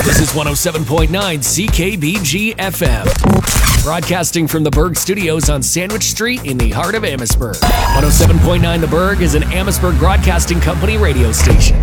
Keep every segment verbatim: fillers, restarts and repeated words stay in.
This is one oh seven point nine C K B G F M. Broadcasting from the Berg Studios on Sandwich Street in the heart of Amherstburg. one oh seven point nine The Berg is an Amherstburg Broadcasting Company radio station.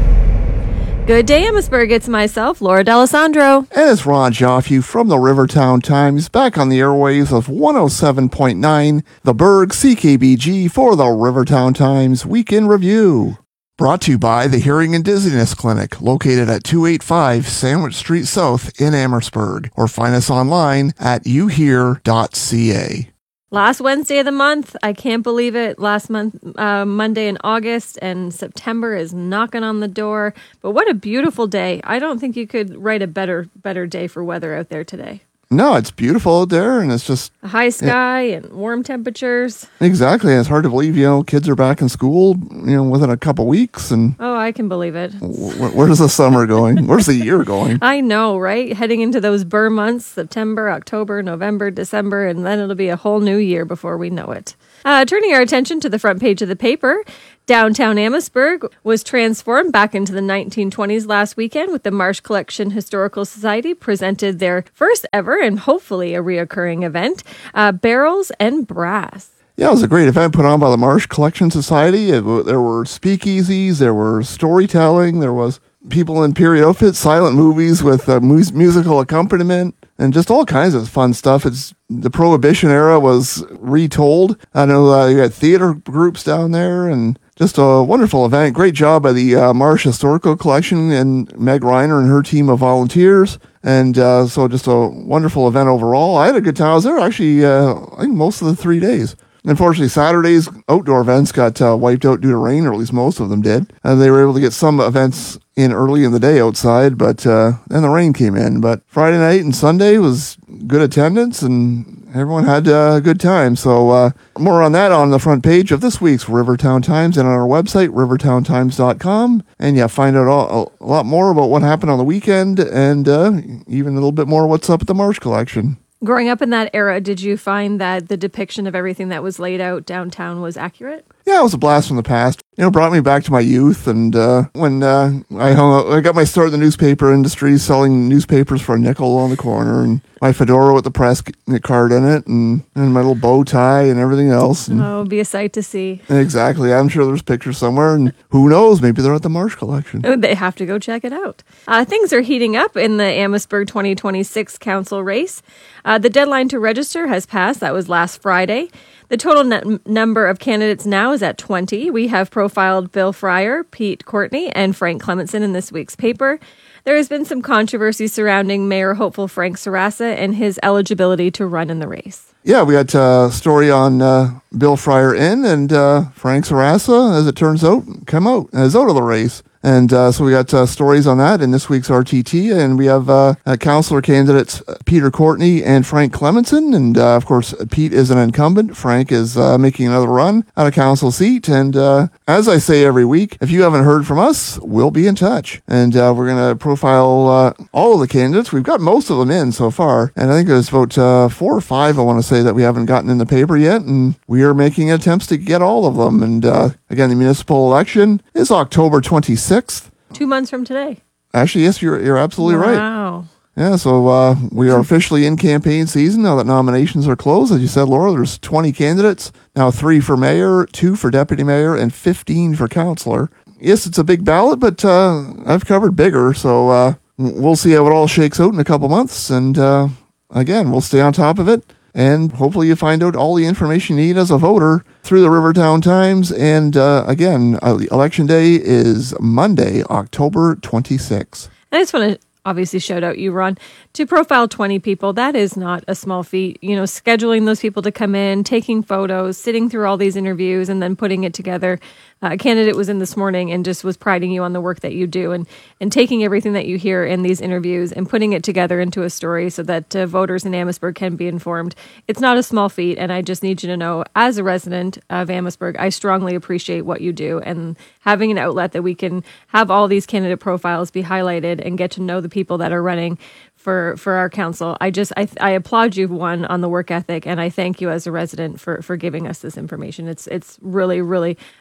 Good day, Amherstburg. It's myself, Laura D'Alessandro. And it's Ron Joffe from the Rivertown Times, back on the airwaves of one oh seven point nine The Berg C K B G for the Rivertown Times Weekend Review. Brought to you by the Hearing and Dizziness Clinic, located at two eighty-five Sandwich Street South in Amherstburg, or find us online at u hear dot c a. Last Wednesday of the month. I can't believe it. Last month, uh, Monday in August, and September is knocking on the door. But what a beautiful day. I don't think you could write a better better day for weather out there today. No, it's beautiful out there, and it's just... A high sky yeah. and warm temperatures. Exactly. It's hard to believe, you know, kids are back in school, you know, within a couple weeks, and... Oh, I can believe it. Wh- where's the summer going? Where's the year going? I know, right? Heading into those burr months, September, October, November, December, and then it'll be a whole new year before we know it. Uh, turning our attention to the front page of the paper, downtown Amherstburg was transformed back into the nineteen twenties last weekend with the Marsh Collection Historical Society presented their first ever and hopefully a reoccurring event, uh, Barrels and Brass. Yeah, it was a great event put on by the Marsh Collection Society. It, there were speakeasies, there were storytelling, there was people in period outfits, silent movies with uh, mu- musical accompaniment, and just all kinds of fun stuff. It's the Prohibition era was retold. I know uh, you had theater groups down there, and just a wonderful event. Great job by the uh, Marsh Historical Collection and Meg Reiner and her team of volunteers. And uh, so just a wonderful event overall. I had a good time. I was there actually, uh, I think most of the three days. Unfortunately, Saturday's outdoor events got uh, wiped out due to rain, or at least most of them did. And they were able to get some events in early in the day outside, but uh, then the rain came in. But Friday night and Sunday was good attendance, and everyone had uh, a good time. So uh, more on that on the front page of this week's Rivertown Times and on our website, rivertown times dot com. And yeah, find out all, a lot more about what happened on the weekend, and uh, even a little bit more what's up at the Marsh Collection. Growing up in that era, did you find that the depiction of everything that was laid out downtown was accurate? Yeah, it was a blast from the past. You know, brought me back to my youth, and uh, when uh, I hung out, I got my start in the newspaper industry, selling newspapers for a nickel on the corner, and my fedora with the press card in it, and, and my little bow tie and everything else. And oh, it'd be a sight to see. Exactly. I'm sure there's pictures somewhere, and who knows, maybe they're at the Marsh Collection. Oh, they have to go check it out. Uh, things are heating up in the Amherstburg twenty twenty-six council race. Uh, the deadline to register has passed. That was last Friday. The total n- number of candidates now is at twenty. We have profiled Bill Fryer, Pete Courtney, and Frank Clementson in this week's paper. There has been some controversy surrounding Mayor hopeful Frank Sarasa and his eligibility to run in the race. Yeah, we got a story on uh, Bill Fryer in, and uh, Frank Sarasa, as it turns out, come out as out of the race. And uh, so we got uh, stories on that in this week's R T T, and we have uh, uh, councillor candidates Peter Courtney and Frank Clementson, and uh, of course Pete is an incumbent. Frank is uh, making another run at a council seat, and uh, as I say every week, if you haven't heard from us, we'll be in touch, and uh, we're going to profile uh, all of the candidates. We've got most of them in so far, and I think there's about uh, four or five I want to say that we haven't gotten in the paper yet, and we are making attempts to get all of them. And uh, again, the municipal election is October twenty-sixth. Two months from today. Actually, yes, you're you're absolutely wow. right. Wow. Yeah, so uh, we are officially in campaign season now that nominations are closed. As you said, Laura, there's twenty candidates, now three for mayor, two for deputy mayor, and fifteen for councillor. Yes, it's a big ballot, but uh, I've covered bigger, so uh, we'll see how it all shakes out in a couple months. And uh, again, we'll stay on top of it. And hopefully you find out all the information you need as a voter through the Rivertown Times. And uh, again, uh, election day is Monday, October twenty-sixth. I just want to obviously shout out you, Ron. To profile twenty people, that is not a small feat. You know, scheduling those people to come in, taking photos, sitting through all these interviews, and then putting it together. Uh, a candidate was in this morning and just was priding you on the work that you do, and, and taking everything that you hear in these interviews and putting it together into a story so that uh, voters in Amherstburg can be informed. It's not a small feat, and I just need you to know, as a resident of Amherstburg, I strongly appreciate what you do, and having an outlet that we can have all these candidate profiles be highlighted and get to know the people that are running for for our council. I just I I applaud you, one, on the work ethic, and I thank you as a resident for for giving us this information. It's it's really really quite a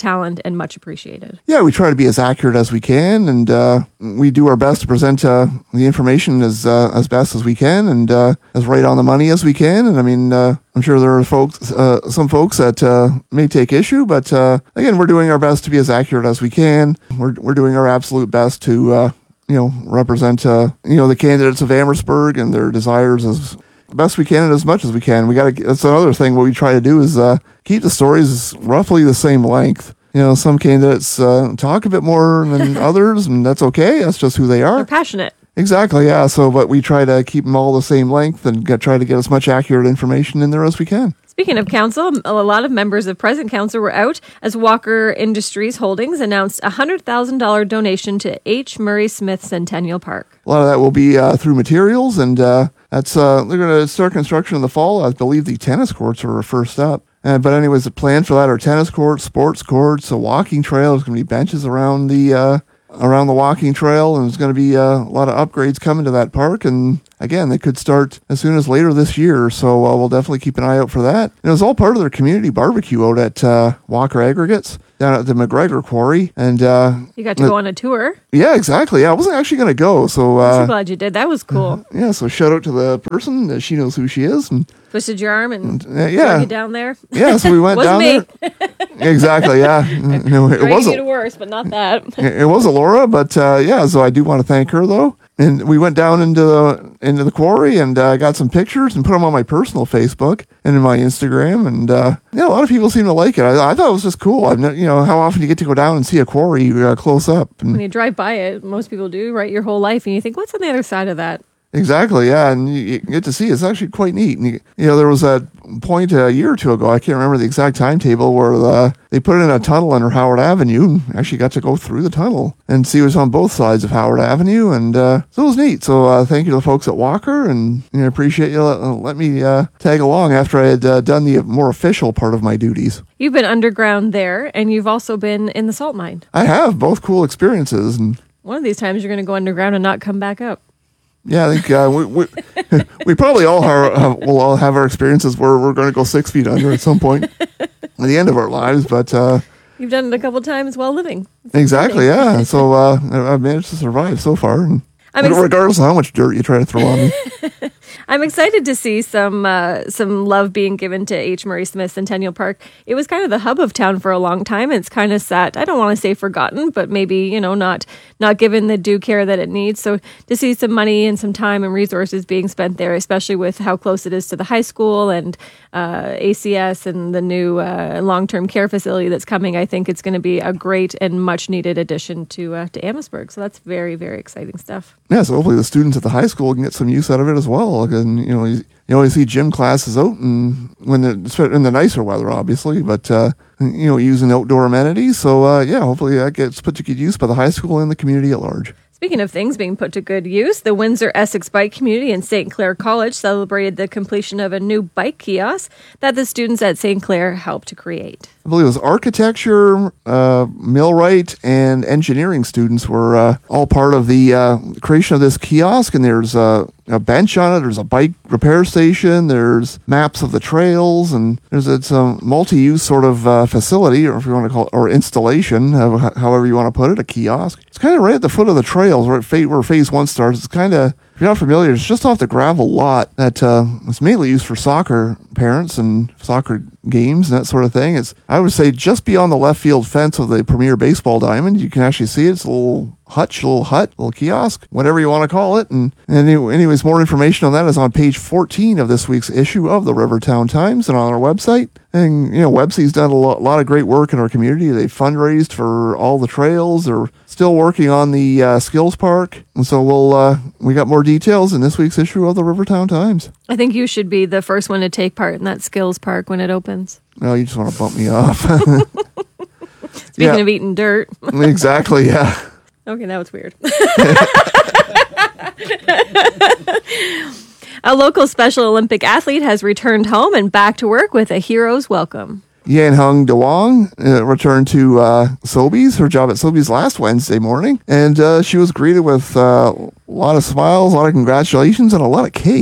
talent and much appreciated. Yeah, we try to be as accurate as we can, and uh, we do our best to present uh, the information as uh, as best as we can, and uh, as right on the money as we can. And I mean, uh, I'm sure there are folks, uh, some folks that uh, may take issue, but uh, again, we're doing our best to be as accurate as we can. We're we're doing our absolute best to uh, you know represent uh, you know the candidates of Amherstburg and their desires as best we can and as much as we can. We got to. That's another thing. What we try to do is uh, keep the stories roughly the same length. You know, some candidates uh, talk a bit more than others, and that's okay. That's just who they are. They're passionate. Exactly, yeah. So, but we try to keep them all the same length and get, try to get as much accurate information in there as we can. Speaking of council, a lot of members of present council were out as Walker Industries Holdings announced a one hundred thousand dollars donation to H. Murray Smith Centennial Park. A lot of that will be uh, through materials, and uh, that's uh, they're going to start construction in the fall. I believe the tennis courts are first up. Uh, but anyways, the plan for that are tennis courts, sports courts, a walking trail. There's going to be benches around the uh, around the walking trail, and there's going to be uh, a lot of upgrades coming to that park. And again, they could start as soon as later this year, so uh, we'll definitely keep an eye out for that. And it was all part of their community barbecue out at uh, Walker Aggregates down at the McGregor Quarry. And uh, you got to go on a tour. Yeah, exactly. Yeah, I wasn't actually going to go, so uh, I'm so glad you did. That was cool. Yeah, so shout out to the person. Uh, she knows who she is, and twisted your arm and uh, yeah, drug you down there. Yeah, so we went down me. there. Exactly. Yeah, no, it was wasn't worse, but not that. It, it wasn't Laura, but uh, yeah. So I do want to thank her though. And we went down into the into the quarry and uh, got some pictures and put them on my personal Facebook and in my Instagram. And uh, yeah, a lot of people seem to like it. I, I thought it was just cool. I've, you know, how often you get to go down and see a quarry uh, close up? And when you drive by it, most people do, right? Your whole life, and you think, what's on the other side of that? Exactly, yeah, and you, you get to see it's actually quite neat. And you, you know, there was a point a year or two ago, I can't remember the exact timetable, where uh, they put in a tunnel under Howard Avenue and actually got to go through the tunnel and see what's on both sides of Howard Avenue, and uh, so it was neat. So uh, thank you to the folks at Walker, and you know, appreciate you let, let me uh, tag along after I had uh, done the more official part of my duties. You've been underground there, and you've also been in the salt mine. I have, both cool experiences, and one of these times you're going to go underground and not come back up. Yeah, I think uh, we, we we probably all are, uh, will all have our experiences where we're going to go six feet under at some point at the end of our lives. But uh, you've done it a couple times while living. It's exactly, exciting. yeah. So uh, I've managed to survive so far, and I mean, regardless of how much dirt you try to throw on me. I'm excited to see some uh, some love being given to H. Murray Smith Centennial Park. It was kind of the hub of town for a long time. And it's kind of sat, I don't want to say forgotten, but maybe, you know, not not given the due care that it needs. So to see some money and some time and resources being spent there, especially with how close it is to the high school and uh, A C S and the new uh, long-term care facility that's coming, I think it's going to be a great and much needed addition to uh, to Amherstburg. So that's very, very exciting stuff. Yeah, so hopefully the students at the high school can get some use out of it as well. And, you know, you, you always see gym classes out and when the, in the nicer weather, obviously, but, uh, you know, using outdoor amenities. So, uh, yeah, hopefully that gets put to good use by the high school and the community at large. Speaking of things being put to good use, the Windsor Essex Bike Community and Saint Clair College celebrated the completion of a new bike kiosk that the students at Saint Clair helped to create. I believe it was architecture, uh, millwright, and engineering students were uh, all part of the uh, creation of this kiosk. And there's a, a bench on it. There's a bike repair station. There's maps of the trails, and there's it's a multi-use sort of uh, facility, or if you want to call it, or installation, however you want to put it, a kiosk. It's kind of right at the foot of the trails where, it, where phase one starts. It's kind of, if you're not familiar, it's just off the gravel lot that uh, is mainly used for soccer parents and soccer games and that sort of thing. It's, I would say, just beyond the left field fence of the Premier Baseball Diamond. You can actually see it. It's a little hutch, a little hut, a little kiosk, whatever you want to call it. And, and anyways, more information on that is on page fourteen of this week's issue of the Rivertown Times and on our website. And, you know, Websy's done a lot, lot of great work in our community. They've fundraised for all the trails. They're still working on the uh, skills park. And so we'll, uh, we got more details in this week's issue of the Rivertown Times. I think you should be the first one to take part in that skills park when it opens. No, you just want to bump me off. Speaking yeah. of eating dirt. Exactly, yeah. Okay, that was weird. A local Special Olympic athlete has returned home and back to work with a hero's welcome. Yan Hung DeWong uh, returned to uh, Sobeys, her job at Sobeys last Wednesday morning, and uh, she was greeted with uh, a lot of smiles, a lot of congratulations, and a lot of cake.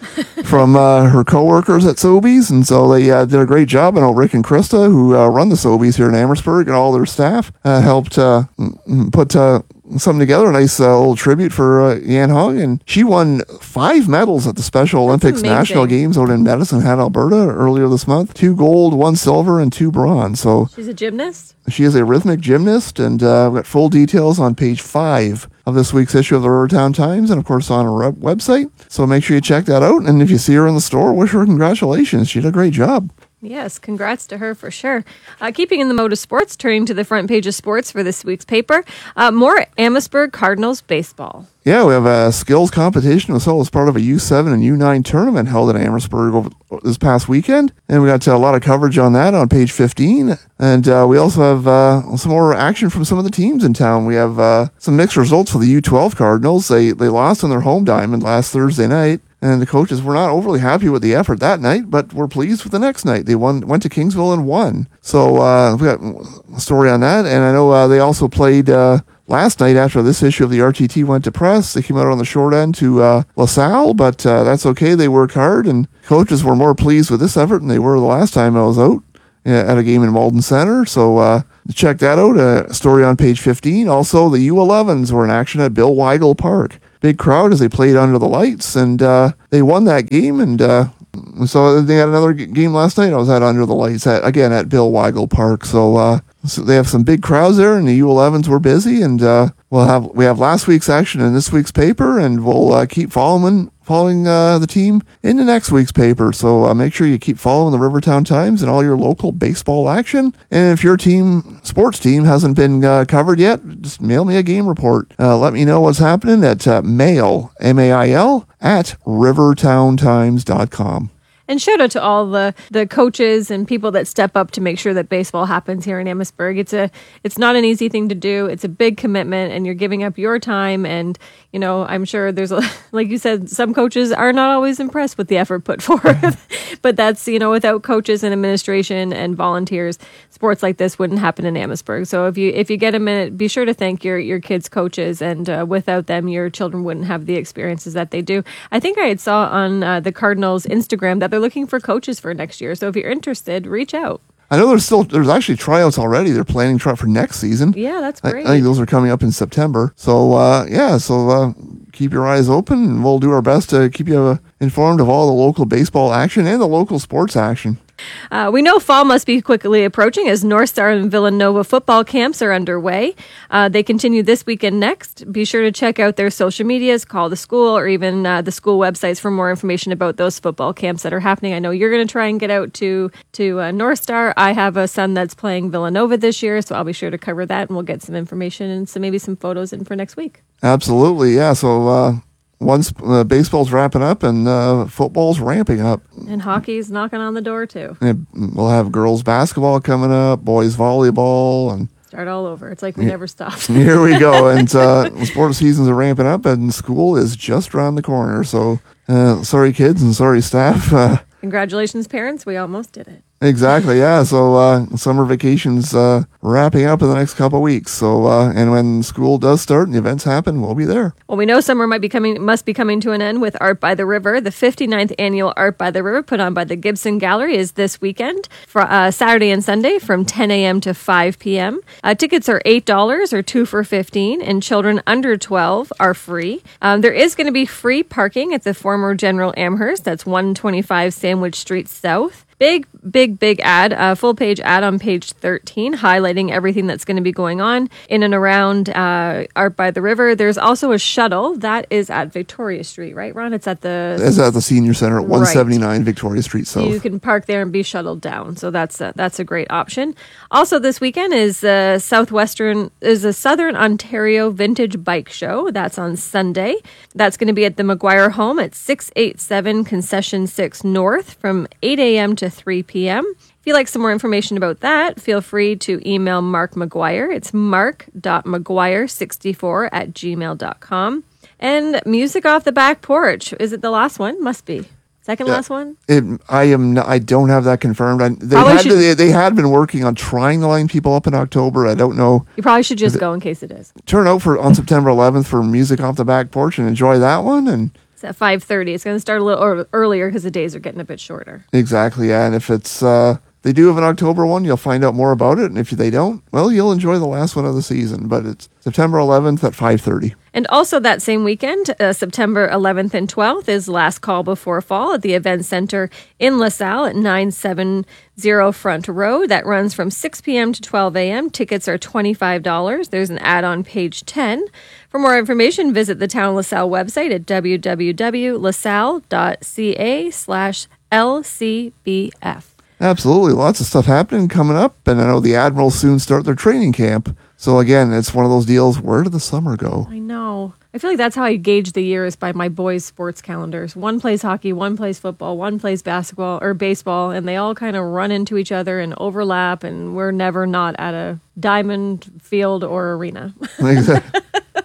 from uh, her coworkers at Sobeys, and so they uh, did a great job. I know Rick and Krista, who uh, run the Sobeys here in Amherstburg, and all their staff uh, helped uh, put uh, something together, a nice uh, little tribute for uh, Yan Hong, and she won five medals at the Special Olympics amazing. National Games out in Medicine Hat, Alberta, earlier this month. Two gold, one silver, and two bronze. So she's a gymnast. She is a rhythmic gymnast, and uh, we've got full details on page five of this week's issue of the Rivertown Times, and of course on our website. So make sure you check that out. And if you see her in the store, wish her congratulations. She did a great job. Yes, congrats to her for sure. Uh, keeping in the mode of sports, turning to the front page of sports for this week's paper, uh, more Amherstburg Cardinals baseball. Yeah, we have a skills competition as well as part of a U seven and U nine tournament held in Amherstburg over this past weekend. And we got uh, a lot of coverage on that on page fifteen. And uh, we also have uh, some more action from some of the teams in town. We have uh, some mixed results for the U twelve Cardinals. They, they lost on their home diamond last Thursday night. And the coaches were not overly happy with the effort that night, but were pleased with the next night. They won, went to Kingsville and won. So uh, we got a story on that. And I know uh, they also played uh, last night after this issue of the R T T went to press. They came out on the short end to uh, LaSalle, but uh, that's okay. They worked hard, and coaches were more pleased with this effort than they were the last time I was out at a game in Malden Center. So uh, check that out. A story on page fifteen. Also, the U elevens were in action at Bill Weigel Park. Big crowd as they played under the lights, and uh, they won that game. And uh, so they had another g- game last night. I was at Under the Lights at again at Bill Weigel Park. So, uh, so they have some big crowds there, and the U elevens were busy. And uh, we'll have we have last week's action in this week's paper, and we'll uh, keep following following uh, the team into next week's paper. So uh, make sure you keep following the Rivertown Times and all your local baseball action. And if your team, sports team, hasn't been uh, covered yet, just mail me a game report. Uh, let me know what's happening at uh, mail, M A I L, at rivertown times dot com. And shout out to all the, the coaches and people that step up to make sure that baseball happens here in Amherstburg. It's a it's not an easy thing to do. It's a big commitment, and you're giving up your time. And you know, I'm sure there's a, like you said, some coaches are not always impressed with the effort put forth. But that's, you know, without coaches and administration and volunteers, sports like this wouldn't happen in Amherstburg. So if you if you get a minute, be sure to thank your your kids' coaches. And uh, without them, your children wouldn't have the experiences that they do. I think I had saw on uh, the Cardinals' Instagram that they're looking for coaches for next year. So if you're interested, reach out. I know there's still there's actually tryouts already. They're planning tryout for next season. Yeah, that's I, great. I think those are coming up in September. So uh, yeah, so uh, keep your eyes open, and we'll do our best to keep you uh, informed of all the local baseball action and the local sports action. Uh, we know fall must be quickly approaching as North Star and Villanova football camps are underway. Uh, they continue this weekend next. Be sure to check out their social medias, call the school, or even uh, the school websites for more information about those football camps that are happening. I know you're going to try and get out to, to uh, North Star. I have a son that's playing Villanova this year, so I'll be sure to cover that, and we'll get some information and some maybe some photos in for next week. Absolutely, yeah. So uh, once uh, baseball's wrapping up and uh, football's ramping up. And hockey's knocking on the door, too. And we'll have girls basketball coming up, boys volleyball, and start all over. It's like we never stopped. Here we go. And uh, the sports seasons are ramping up, and school is just around the corner. So uh, sorry, kids, and sorry, staff. Uh, Congratulations, parents. We almost did it. Exactly, yeah. So uh, summer vacation's uh, wrapping up in the next couple of weeks. So uh, and when school does start and the events happen, we'll be there. Well, we know summer might be coming, must be coming to an end with Art by the River. The fifty-ninth annual Art by the River, put on by the Gibson Gallery, is this weekend, for uh, Saturday and Sunday from ten a.m. to five p.m. Uh, tickets are eight dollars or two for fifteen dollars, and children under twelve are free. Um, there is going to be free parking at the former General Amherst. That's one twenty-five Sandwich Street South. Big, big, big ad, a full page ad on page thirteen, highlighting everything that's going to be going on in and around uh, Art by the River. There's also a shuttle that is at Victoria Street, right, Ron? It's at the... It's at the Senior Center at one seventy-nine right. Victoria Street South. You can park there and be shuttled down, so that's a, that's a great option. Also this weekend is the Southwestern, is a Southern Ontario Vintage Bike Show. That's on Sunday. That's going to be at the McGuire Home at six eighty-seven Concession six North from eight a.m. to three p.m. If you'd like some more information about that, feel free to email Mark McGuire. It's mark dot mcguire sixty-four at gmail dot com. And music off the back porch. Is it the last one? Must be. Second yeah, last one? It, I am. Not, I don't have that confirmed. I, they, had to, they, they had been working on trying to line people up in October. I don't know. You probably should just go in case it is. Turn out for on September eleventh for music off the back porch and enjoy that one. And It's at five thirty. It's going to start a little or earlier because the days are getting a bit shorter. Exactly, yeah. And if it's uh, they do have an October one, you'll find out more about it. And if they don't, well, you'll enjoy the last one of the season. But it's September eleventh at five thirty. And also that same weekend, uh, September eleventh and twelfth, is Last Call Before Fall at the Event Center in LaSalle at nine seventy Front Road. That runs from six p.m. to twelve a.m. Tickets are twenty-five dollars. There's an ad on page ten. For more information, visit the Town of LaSalle website at w w w dot lasalle dot c a slash l c b f. Absolutely. Lots of stuff happening coming up. And I know the Admirals soon start their training camp. So again, it's one of those deals. Where did the summer go? I know. I feel like that's how I gauge the year is by my boys' sports calendars. One plays hockey, one plays football, one plays basketball or baseball, and they all kind of run into each other and overlap, and we're never not at a diamond field or arena. Exactly.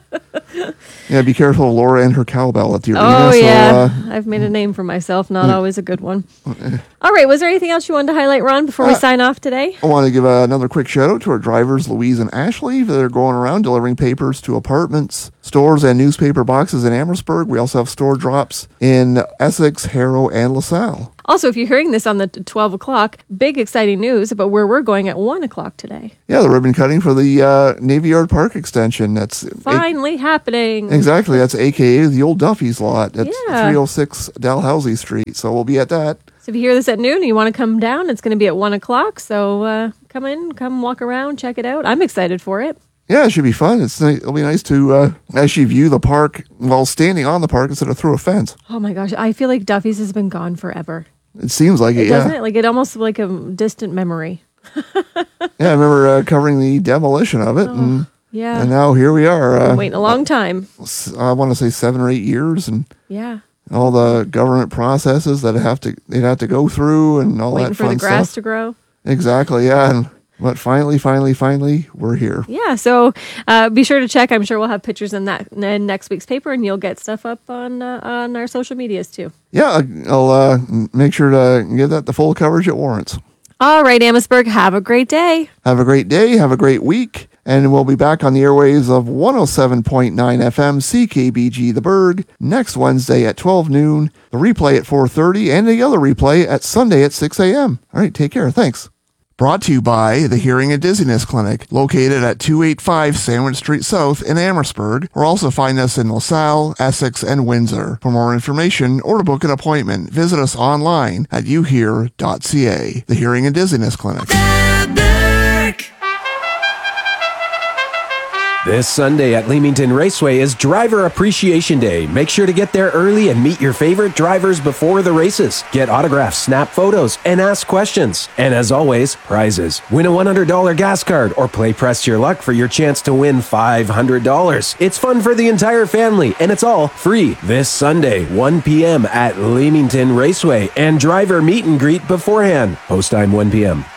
Yeah, be careful of Laura and her cowbell at the arena. Oh, so, yeah. Uh, I've made a name for myself. Not always a good one. All right. Was there anything else you wanted to highlight, Ron, before we Uh, sign off today? I want to give uh, another quick shout out to our drivers, Louise and Ashley. They're going around delivering papers to apartments, stores, and newspaper boxes in Amherstburg. We also have store drops in Essex, Harrow, and LaSalle. Also, if you're hearing this on the twelve o'clock, big exciting news about where we're going at one o'clock today. Yeah, the ribbon cutting for the uh, Navy Yard Park extension. That's Finally happening. Exactly. That's A K A the old Duffy's lot. It's Yeah. three oh six Dalhousie Street. So we'll be at that. So if you hear this at noon and you want to come down, it's going to be at one o'clock. So uh, come in, come walk around, check it out. I'm excited for it. Yeah, it should be fun. It's ni- It'll be nice to uh, actually view the park while standing on the park instead of through a fence. Oh my gosh, I feel like Duffy's has been gone forever. It seems like it, Doesn't yeah. it? Like it almost like a distant memory. Yeah, I remember uh, covering the demolition of it. and, Yeah. and now here we are. Uh, Been waiting a long time. s- I want to say seven or eight years and Yeah. all the government processes that have to they'd have to go through and all Waiting that for fun the grass stuff. to grow. Exactly, yeah. And, but finally, finally, finally, we're here. Yeah, so uh, be sure to check. I'm sure we'll have pictures in that in next week's paper, and you'll get stuff up on uh, on our social medias too. Yeah, I'll uh, make sure to give that the full coverage it warrants. All right, Amherstburg, have a great day. Have a great day. Have a great week. And we'll be back on the airwaves of one oh seven point nine F M C K B G The Berg next Wednesday at twelve noon, the replay at four thirty, and the other replay at Sunday at six a.m. All right, take care. Thanks. Brought to you by the Hearing and Dizziness Clinic, located at two eighty-five Sandwich Street South in Amherstburg, or also find us in LaSalle, Essex, and Windsor. For more information or to book an appointment, visit us online at u hear dot c a. The Hearing and Dizziness Clinic. This Sunday at Leamington Raceway is Driver Appreciation Day. Make sure to get there early and meet your favorite drivers before the races. Get autographs, snap photos, and ask questions. And as always, prizes. Win a one hundred dollars gas card or play Press Your Luck for your chance to win five hundred dollars. It's fun for the entire family, and it's all free. This Sunday, one p.m. at Leamington Raceway, and driver meet and greet beforehand. Post time one p.m.